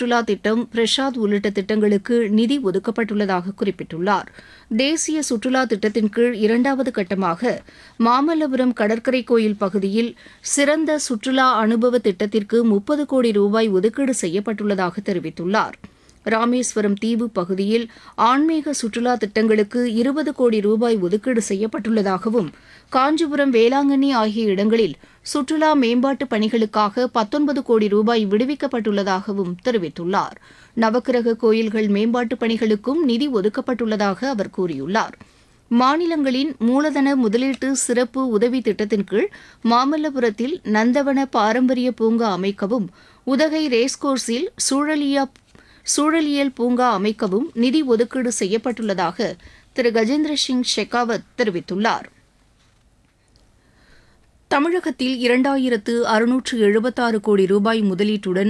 சுற்றுலா திட்டம், பிரசாத் உள்ளிட்ட திட்டங்களுக்கு நிதி ஒதுக்கப்பட்டுள்ளதாக குறிப்பிட்டுள்ளார். தேசிய சுற்றுலா திட்டத்தின் கீழ் இரண்டாவது கட்டமாக மாமல்லபுரம் கடற்கரை கோயில் பகுதியில் சிறந்த சுற்றுலா அனுபவ திட்டத்திற்கு 30 கோடி ரூபாய் ஒதுக்கீடு செய்யப்பட்டுள்ளதாக தெரிவித்துள்ளார். ராமேஸ்வரம் தீவு பகுதியில் ஆன்மீக சுற்றுலா திட்டங்களுக்கு 20 கோடி ரூபாய் ஒதுக்கீடு செய்யப்பட்டுள்ளதாகவும், காஞ்சிபுரம், வேளாங்கண்ணி ஆகிய இடங்களில் சுற்றுலா மேம்பாட்டு பணிகளுக்காக 19 கோடி ரூபாய் விடுவிக்கப்பட்டுள்ளதாகவும் தெரிவித்துள்ளார். நவக்கிரக கோயில்கள் மேம்பாட்டு பணிகளுக்கும் நிதி ஒதுக்கப்பட்டுள்ளதாக அவர் கூறியுள்ளார். மாநிலங்களின் மூலதன முதலீட்டு சிறப்பு உதவி திட்டத்தின் கீழ் மாமல்லபுரத்தில் நந்தவன பாரம்பரிய பூங்கா அமைக்கவும், உதகை ரேஸ்கோர்ஸில் சூழலியல் பூங்கா அமைக்கவும் நிதி ஒதுக்கீடு செய்யப்பட்டுள்ளதாக திரு கஜேந்திர சிங் ஷெகாவத் தெரிவித்துள்ளார். தமிழகத்தில் 2676 கோடி ரூபாய் முதலீட்டுடன்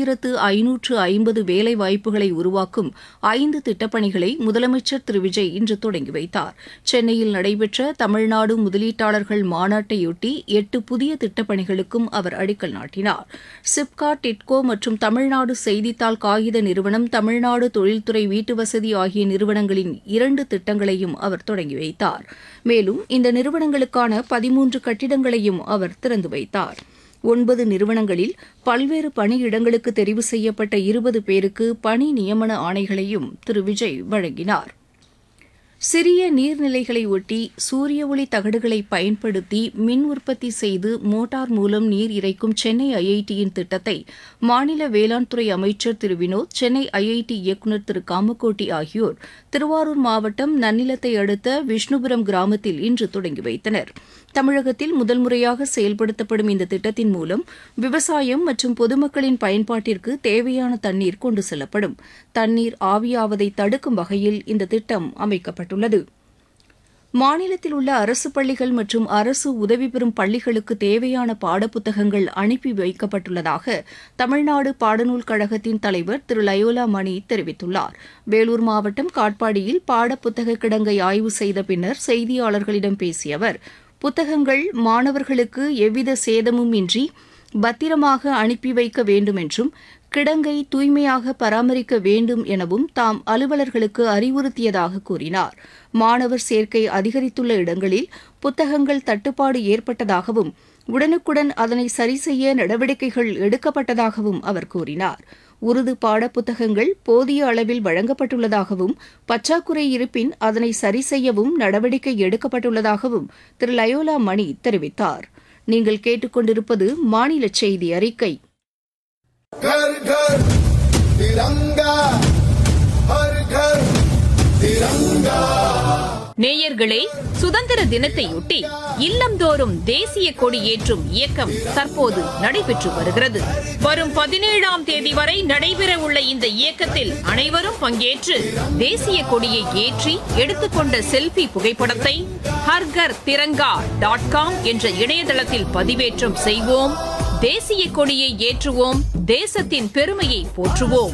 1550 வேலைவாய்ப்புகளை உருவாக்கும் 5 திட்டப்பணிகளை முதலமைச்சர் திரு விஜய் இன்று தொடங்கி வைத்தார். சென்னையில் நடைபெற்ற தமிழ்நாடு முதலீட்டாளர்கள் மாநாட்டையொட்டி 8 புதிய திட்டப்பணிகளுக்கும் அவர் அடிக்கல் நாட்டினார். சிப்காட், டிட்கோ மற்றும் தமிழ்நாடு செய்தித்தாள் காகித நிறுவனம், தமிழ்நாடு தொழில்துறை வீட்டுவசதி ஆகிய நிறுவனங்களின் 2 திட்டங்களையும் அவர் தொடங்கி வைத்தார். மேலும் இந்த நிறுவனங்களுக்கான 13 கட்டிடங்களையும் அவர் திறந்து வைத்தார். 9 நிறுவனங்களில் பல்வேறு பணியிடங்களுக்கு தெரிவு செய்யப்பட்ட 20 பேருக்கு பணி நியமன ஆணைகளையும் திரு விஜய் வழங்கினார். சிறிய நீர்நிலைகளை ஒட்டி சூரிய ஒளி தகடுகளை பயன்படுத்தி மின் உற்பத்தி செய்து மோட்டார் மூலம் நீர் இறைக்கும் சென்னை ஐஐடியின் திட்டத்தை மாநில வேளாண் துறை அமைச்சர் திரு வினோத், சென்னை ஐஐடி இயக்குநர் திரு காமக்கோட்டி ஆகியோர் திருவாரூர் மாவட்டம் நன்னிலத்தை அடுத்த விஷ்ணுபுரம் கிராமத்தில் இன்று தொடங்கி வைத்தனர். தமிழகத்தில் முதல் முறையாக செயல்படுத்தப்படும் இந்த திட்டத்தின் மூலம் விவசாயம் மற்றும் பொதுமக்களின் பயன்பாட்டிற்கு தேவையான தண்ணீர் கொண்டு செல்லப்படும். தண்ணீர் ஆவியாவதை தடுக்கும் வகையில் இந்த திட்டம் அமைக்கப்பட்டுள்ளது. மாநிலத்தில் உள்ள அரசு பள்ளிகள் மற்றும் அரசு உதவி பெறும் பள்ளிகளுக்கு தேவையான பாடப்புத்தகங்கள் அனுப்பி வைக்கப்பட்டுள்ளதாக தமிழ்நாடு பாடநூல் கழகத்தின் தலைவர் திரு லயோலா மணி தெரிவித்துள்ளார். வேலூர் மாவட்டம் காட்பாடியில் பாடப்புத்தக கிடங்கை ஆய்வு செய்த பின்னர் செய்தியாளர்களிடம் பேசிய அவர், புத்தகங்கள் மாணவர்களுக்கு எவ்வித சேதமும் இன்றி பத்திரமாக அனுப்பி வைக்க வேண்டும் என்றும், கிடங்கை தூய்மையாக பராமரிக்க வேண்டும் எனவும் தாம் அலுவலர்களுக்கு அறிவுறுத்தியதாக கூறினார். மாணவர் சேர்க்கை அதிகரித்துள்ள இடங்களில் புத்தகங்கள் தட்டுப்பாடு ஏற்பட்டதாகவும், உடனுக்குடன் அதனை சரிசெய்ய நடவடிக்கைகள் எடுக்கப்பட்டதாகவும் அவர் கூறினார். உருது பாடப்புத்தகங்கள் போதிய அளவில் வழங்கப்பட்டுள்ளதாகவும், பற்றாக்குறை இருப்பின் அதனை சரிசெய்யவும் நடவடிக்கை எடுக்கப்பட்டுள்ளதாகவும் திரு லயோலா மணி தெரிவித்தார். நீங்கள் கேட்டுக்கொண்டிருப்பது மாநில செய்தி அறிக்கை. घर घर तिरंगा, हर घर तिरंगा. நேயர்களே, சுதந்திர தினத்தையொட்டி இல்லந்தோறும் தேசிய கொடி ஏற்றும் இயக்கம் தற்போது நடைபெற்று வருகிறது. வரும் 17ஆம் தேதி வரை நடைபெறவுள்ள இந்த இயக்கத்தில் அனைவரும் பங்கேற்று தேசிய கொடியை ஏற்றி எடுத்துக்கொண்ட செல்ஃபி புகைப்படத்தை harghar-tiranga.com என்ற இணையதளத்தில் பதிவேற்றம் செய்வோம். தேசிய கொடியை ஏற்றுவோம், தேசத்தின் பெருமையை போற்றுவோம்.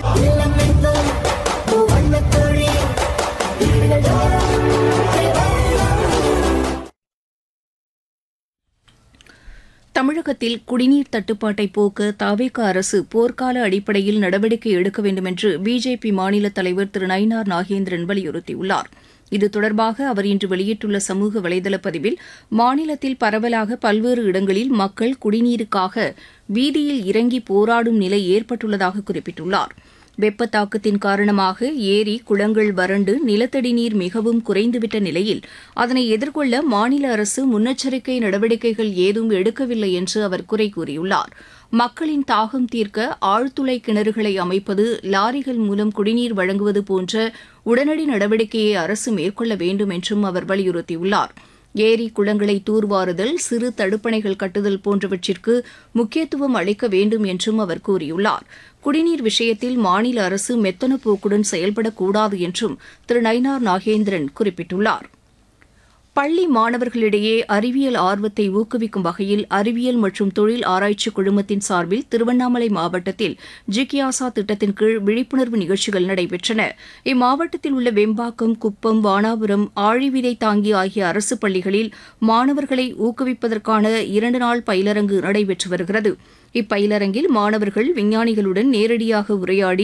தமிழகத்தில் குடிநீர் தட்டுப்பாட்டை போக்க தவேக அரசு போர்க்கால அடிப்படையில் நடவடிக்கை எடுக்க வேண்டும் என்று பிஜேபி மாநில தலைவர் திரு நயினார் நாகேந்திரன் வலியுறுத்தியுள்ளார். இது தொடர்பாக அவர் இன்று வெளியிட்டுள்ள சமூக வலைதள பதிவில், மாநிலத்தில் பரவலாக பல்வேறு இடங்களில் மக்கள் குடிநீருக்காக வீதியில் இறங்கி போராடும் நிலை ஏற்பட்டுள்ளதாக குறிப்பிட்டுள்ளார். வெப்பத்தாக்கத்தின் காரணமாக ஏரி, குளங்கள் வறண்டு நிலத்தடி நீர் மிகவும் குறைந்துவிட்ட நிலையில் அதனை எதிர்கொள்ள மாநில அரசு முன்னெச்சரிக்கை நடவடிக்கைகள் ஏதும் எடுக்கவில்லை என்று அவர் குறை கூறியுள்ளார். மக்களின் தாகம் தீர்க்க ஆழ்துளை கிணறுகளை அமைப்பது, லாரிகள் மூலம் குடிநீர் வழங்குவது போன்ற உடனடி நடவடிக்கையை அரசு மேற்கொள்ள வேண்டும் என்றும் அவர் வலியுறுத்தியுள்ளார். ஏரி, குளங்களை தூர்வாறுதல், சிறு தடுப்பணைகள் கட்டுதல் போன்றவற்றிற்கு முக்கியத்துவம் அளிக்க வேண்டும் என்றும் அவர் கூறியுள்ளார். குடிநீர் விஷயத்தில் மாநில அரசு மெத்தன போக்குடன் செயல்படக்கூடாது என்றும் திரு நயினார் நாகேந்திரன் குறிப்பிட்டுள்ளார். பள்ளி மாணவர்களிடையே அறிவியல் ஆர்வத்தை ஊக்குவிக்கும் வகையில் அறிவியல் மற்றும் தொழில் ஆராய்ச்சி குழுமத்தின் சார்பில் திருவண்ணாமலை மாவட்டத்தில் ஜிக்யாசா திட்டத்தின் கீழ் விழிப்புணர்வு நிகழ்ச்சிகள் நடைபெற்றன. இம்மாவட்டத்தில் உள்ள வெம்பாக்கம், குப்பம், வானாபுரம், ஆழிவிதை தாங்கி ஆகிய அரசு பள்ளிகளில் மாணவர்களை ஊக்குவிப்பதற்கான 2 நாள் பயிலரங்கு நடைபெற்று வருகிறது. இப்பயிலரங்கில் மாணவர்கள் விஞ்ஞானிகளுடன் நேரடியாக உரையாடி